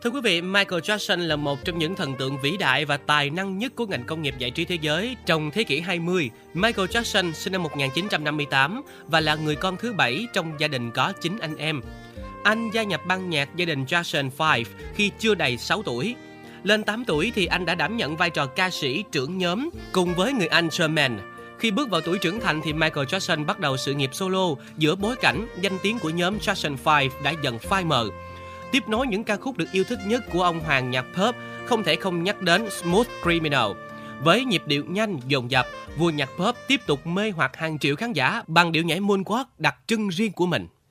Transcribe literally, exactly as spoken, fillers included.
Thưa quý vị, Michael Jackson là một trong những thần tượng vĩ đại và tài năng nhất của ngành công nghiệp giải trí thế giới. Trong thế kỷ hai mươi, Michael Jackson sinh năm một nghìn chín trăm năm mươi tám và là người con thứ bảy trong gia đình có chín anh em. Anh gia nhập ban nhạc gia đình Jackson Five khi chưa đầy sáu tuổi. Lên tám tuổi thì anh đã đảm nhận vai trò ca sĩ trưởng nhóm cùng với người anh Sherman. Khi bước vào tuổi trưởng thành thì Michael Jackson bắt đầu sự nghiệp solo giữa bối cảnh danh tiếng của nhóm Jackson Five đã dần phai mờ. Tiếp nối những ca khúc được yêu thích nhất của ông hoàng nhạc pop, không thể không nhắc đến Smooth Criminal. Với nhịp điệu nhanh, dồn dập, vua nhạc pop tiếp tục mê hoặc hàng triệu khán giả bằng điệu nhảy moonwalk đặc trưng riêng của mình.